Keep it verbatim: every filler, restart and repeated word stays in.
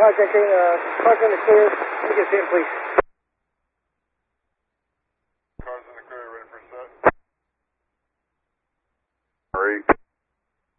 projecting, uh, car's in the clear. Let me get a pin, please.